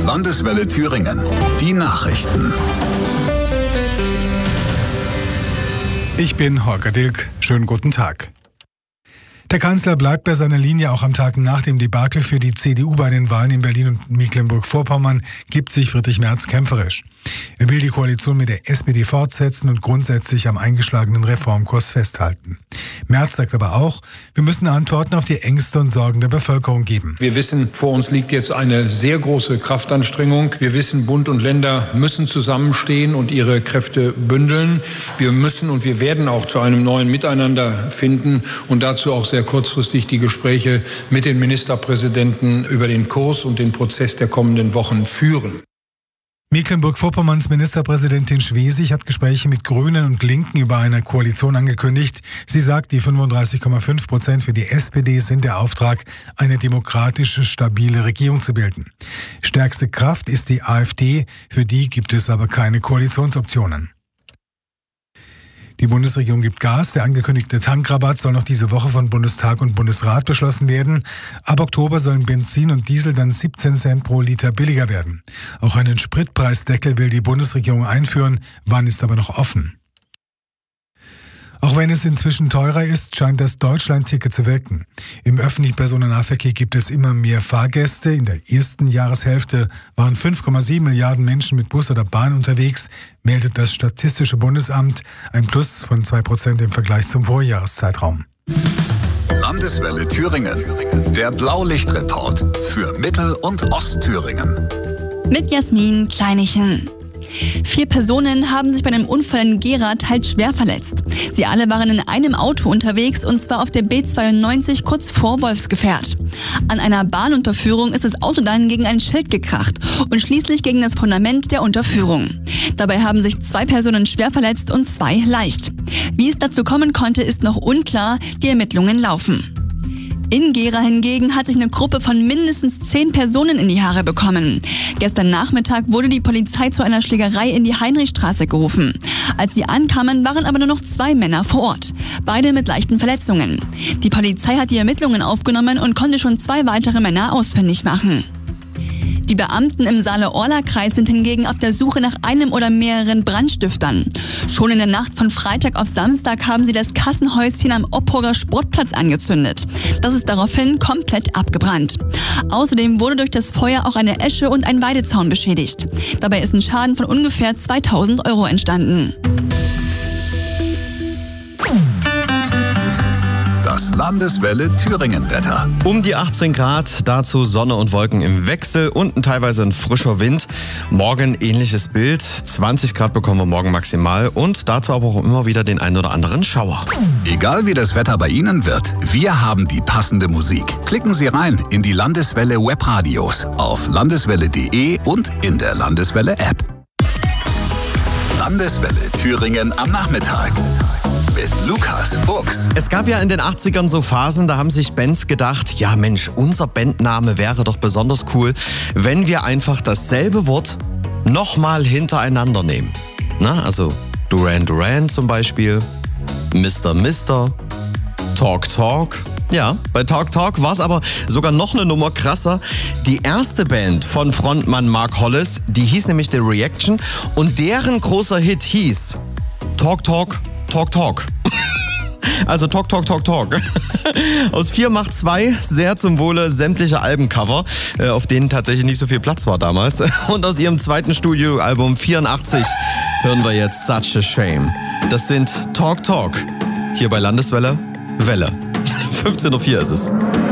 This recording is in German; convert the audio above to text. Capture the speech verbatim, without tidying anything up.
Landeswelle Thüringen. Die Nachrichten. Ich bin Holger Dilk. Schönen guten Tag. Der Kanzler bleibt bei seiner Linie auch am Tag nach dem Debakel für die C D U bei den Wahlen in Berlin und Mecklenburg-Vorpommern, gibt sich Friedrich Merz kämpferisch. Er will die Koalition mit der S P D fortsetzen und grundsätzlich am eingeschlagenen Reformkurs festhalten. Merz sagt aber auch, wir müssen Antworten auf die Ängste und Sorgen der Bevölkerung geben. Wir wissen, vor uns liegt jetzt eine sehr große Kraftanstrengung. Wir wissen, Bund und Länder müssen zusammenstehen und ihre Kräfte bündeln. Wir müssen und wir werden auch zu einem neuen Miteinander finden und dazu auch sehr kurzfristig die Gespräche mit den Ministerpräsidenten über den Kurs und den Prozess der kommenden Wochen führen. Mecklenburg-Vorpommerns Ministerpräsidentin Schwesig hat Gespräche mit Grünen und Linken über eine Koalition angekündigt. Sie sagt, die fünfunddreißig Komma fünf Prozent für die S P D sind der Auftrag, eine demokratische, stabile Regierung zu bilden. Stärkste Kraft ist die AfD, für die gibt es aber keine Koalitionsoptionen. Die Bundesregierung gibt Gas. Der angekündigte Tankrabatt soll noch diese Woche von Bundestag und Bundesrat beschlossen werden. Ab Oktober sollen Benzin und Diesel dann siebzehn Cent pro Liter billiger werden. Auch einen Spritpreisdeckel will die Bundesregierung einführen. Wann ist aber noch offen. Auch wenn es inzwischen teurer ist, scheint das Deutschland-Ticket zu wirken. Im öffentlichen Personennahverkehr gibt es immer mehr Fahrgäste. In der ersten Jahreshälfte waren fünf Komma sieben Milliarden Menschen mit Bus oder Bahn unterwegs, meldet das Statistische Bundesamt, ein Plus von zwei Prozent im Vergleich zum Vorjahreszeitraum. Landeswelle Thüringen. Der Blaulichtreport für Mittel- und Ostthüringen. Mit Jasmin Kleinichen. Vier Personen haben sich bei einem Unfall in Gera teils schwer verletzt. Sie alle waren in einem Auto unterwegs und zwar auf der B zweiundneunzig kurz vor Wolfsgefährt. An einer Bahnunterführung ist das Auto dann gegen ein Schild gekracht und schließlich gegen das Fundament der Unterführung. Dabei haben sich zwei Personen schwer verletzt und zwei leicht. Wie es dazu kommen konnte, ist noch unklar. Die Ermittlungen laufen. In Gera hingegen hat sich eine Gruppe von mindestens zehn Personen in die Haare bekommen. Gestern Nachmittag wurde die Polizei zu einer Schlägerei in die Heinrichstraße gerufen. Als sie ankamen, waren aber nur noch zwei Männer vor Ort. Beide mit leichten Verletzungen. Die Polizei hat die Ermittlungen aufgenommen und konnte schon zwei weitere Männer ausfindig machen. Die Beamten im Saale-Orla-Kreis sind hingegen auf der Suche nach einem oder mehreren Brandstiftern. Schon in der Nacht von Freitag auf Samstag haben sie das Kassenhäuschen am Oppurger Sportplatz angezündet. Das ist daraufhin komplett abgebrannt. Außerdem wurde durch das Feuer auch eine Esche und ein Weidezaun beschädigt. Dabei ist ein Schaden von ungefähr zweitausend Euro entstanden. Das Landeswelle Thüringen-Wetter. Um die achtzehn Grad, dazu Sonne und Wolken im Wechsel und teilweise ein frischer Wind. Morgen ähnliches Bild, zwanzig Grad bekommen wir morgen maximal und dazu aber auch immer wieder den ein oder anderen Schauer. Egal wie das Wetter bei Ihnen wird, wir haben die passende Musik. Klicken Sie rein in die Landeswelle Webradios auf landeswelle punkt de und in der Landeswelle App. Landeswelle Thüringen am Nachmittag. Mit Lukas Fuchs. Es gab ja in den achtzigern so Phasen, da haben sich Bands gedacht, ja Mensch, unser Bandname wäre doch besonders cool, wenn wir einfach dasselbe Wort nochmal hintereinander nehmen. Na, also Duran Duran zum Beispiel, Mister Mister, Talk Talk. Ja, bei Talk Talk war es aber sogar noch eine Nummer krasser. Die erste Band von Frontmann Mark Hollis, die hieß nämlich The Reaction und deren großer Hit hieß Talk Talk, Talk Talk. Also Talk, Talk, Talk, Talk. Aus vier macht zwei, sehr zum Wohle sämtlicher Albencover, auf denen tatsächlich nicht so viel Platz war damals. Und aus ihrem zweiten Studioalbum vierundachtzig hören wir jetzt Such a Shame. Das sind Talk, Talk. Hier bei Landeswelle, Welle. fünfzehn Uhr vier ist es.